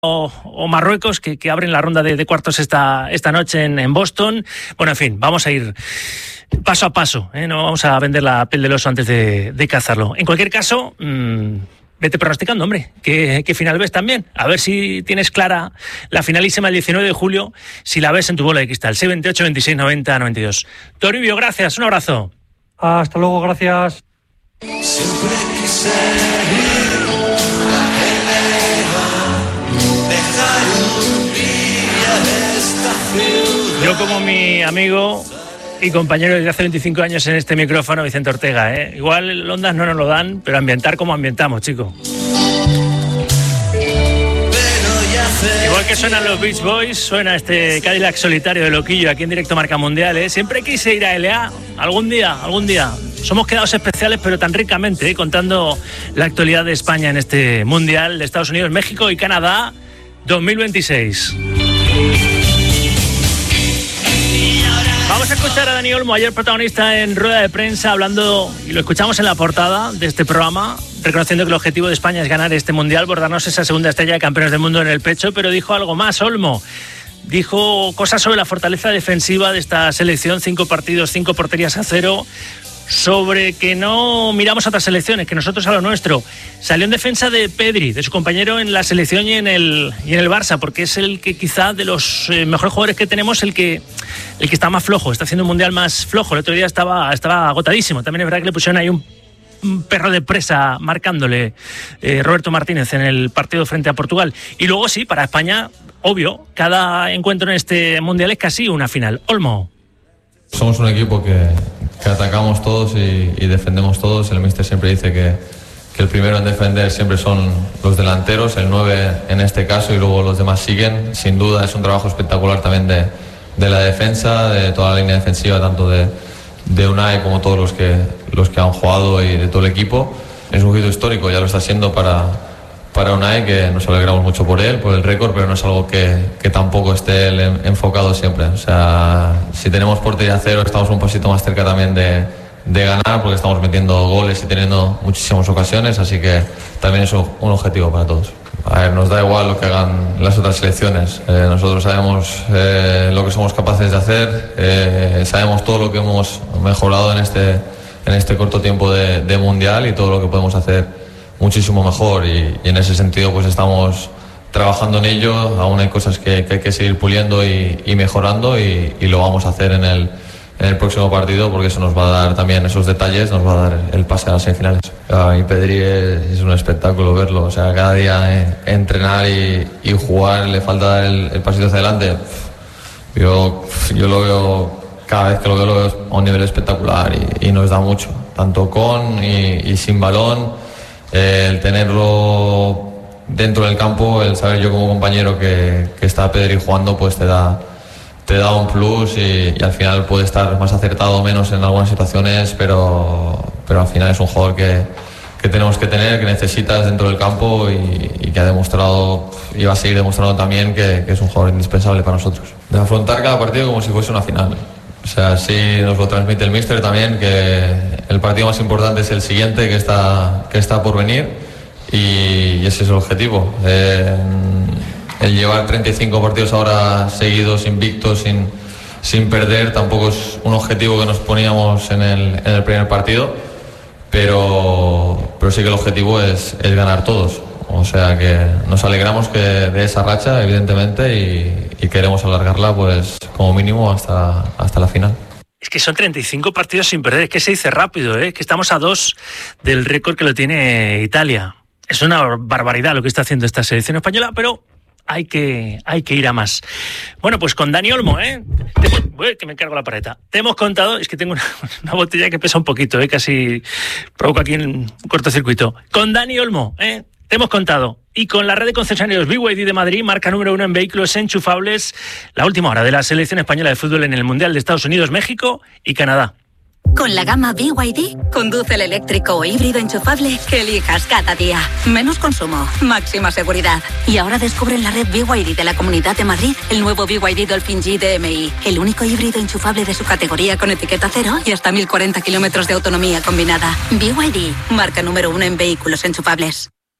o Marruecos, que abren la ronda de cuartos esta noche en Boston. Bueno, en fin, vamos a ir paso a paso, ¿eh? No vamos a vender la piel del oso antes de cazarlo. En cualquier caso, vete pronosticando, hombre, ¿qué final ves también? A ver si tienes clara la finalísima el 19 de julio, si la ves en tu bola de cristal. 628, 26, 90, 92. Toribio, gracias, un abrazo. Hasta luego, gracias. Siempre quise ir a dejar un día esta ciudad. Yo, como mi amigo y compañero desde hace 25 años en este micrófono, Vicente Ortega, ¿eh? Igual el Ondas no nos lo dan, pero ambientar como ambientamos, chico. Igual que suenan los Beach Boys, suena este Cadillac solitario de Loquillo aquí en Directo Marca Mundial, ¿eh? Siempre quise ir a LA, algún día. Somos quedados especiales, pero tan ricamente, ¿eh? Contando la actualidad de España en este Mundial de Estados Unidos, México y Canadá 2026. Vamos a escuchar a Dani Olmo, ayer protagonista en rueda de prensa, hablando, y lo escuchamos en la portada de este programa, reconociendo que el objetivo de España es ganar este Mundial, bordarnos esa segunda estrella de campeones del mundo en el pecho, pero dijo algo más, Olmo. Dijo cosas sobre la fortaleza defensiva de esta selección, 5 partidos, 5 porterías a 0, sobre que no miramos a otras selecciones, que nosotros a lo nuestro. Salió en defensa de Pedri, de su compañero en la selección y en el Barça, porque es el que quizá de los mejores jugadores que tenemos, el que está más flojo, está haciendo un Mundial más flojo. El otro día estaba agotadísimo. También es verdad que le pusieron ahí un perro de presa marcándole Roberto Martínez en el partido frente a Portugal. Y luego sí, para España, obvio, cada encuentro en este Mundial es casi una final. Olmo. Somos un equipo que atacamos todos y defendemos todos. El míster siempre dice que el primero en defender siempre son los delanteros, el 9 en este caso, y luego los demás siguen. Sin duda es un trabajo espectacular también de la defensa, de toda la línea defensiva, tanto de Unai como todos los que han jugado y de todo el equipo. Es un hito histórico, ya lo está siendo para Unai, que nos alegramos mucho por él, por el récord, pero no es algo que tampoco esté él enfocado siempre. O sea, si tenemos portería a 0, estamos un pasito más cerca también de ganar, porque estamos metiendo goles y teniendo muchísimas ocasiones, así que también es un objetivo para todos. A ver, nos da igual lo que hagan las otras selecciones. Nosotros sabemos lo que somos capaces de hacer, sabemos todo lo que hemos mejorado en este corto tiempo de Mundial y todo lo que podemos hacer muchísimo mejor, y en ese sentido pues estamos trabajando en ello. Aún hay cosas que hay que seguir puliendo y mejorando, y lo vamos a hacer en el próximo partido, porque eso nos va a dar también esos detalles, nos va a dar el pase a las semifinales. Y Pedri es un espectáculo verlo, o sea, cada día entrenar y jugar, le falta dar el pasito hacia adelante. Yo lo veo, cada vez que lo veo a un nivel espectacular, y nos da mucho, tanto con y sin balón. El tenerlo dentro del campo, el saber yo como compañero que está Pedri jugando, pues te da un plus, y al final puede estar más acertado o menos en algunas situaciones, pero al final es un jugador que tenemos que tener, que necesitas dentro del campo, y que ha demostrado y va a seguir demostrando también que es un jugador indispensable para nosotros. De afrontar cada partido como si fuese una final. O sea, sí nos lo transmite el míster también, que el partido más importante es el siguiente que está por venir, y ese es el objetivo. El llevar 35 partidos ahora seguidos, invictos, sin perder, tampoco es un objetivo que nos poníamos en el primer partido, pero sí que el objetivo es ganar todos. O sea que nos alegramos de esa racha, evidentemente, y queremos alargarla pues como mínimo hasta la final. Es que son 35 partidos sin perder, es que se dice rápido, ¿eh? Que estamos a 2 del récord que lo tiene Italia. Es una barbaridad lo que está haciendo esta selección española, pero hay que ir a más. Bueno, pues con Dani Olmo, que me cargo la paleta. Te hemos contado, es que tengo una botella que pesa un poquito, casi provoca aquí un cortocircuito. Con Dani Olmo, te hemos contado. Y con la red de concesionarios BYD de Madrid, marca número 1 en vehículos enchufables, la última hora de la selección española de fútbol en el Mundial de Estados Unidos, México y Canadá. Con la gama BYD, conduce el eléctrico o híbrido enchufable que elijas cada día. Menos consumo, máxima seguridad. Y ahora descubre en la red BYD de la Comunidad de Madrid el nuevo BYD Dolphin G DMI, el único híbrido enchufable de su categoría con etiqueta cero y hasta 1040 kilómetros de autonomía combinada. BYD, marca número 1 en vehículos enchufables.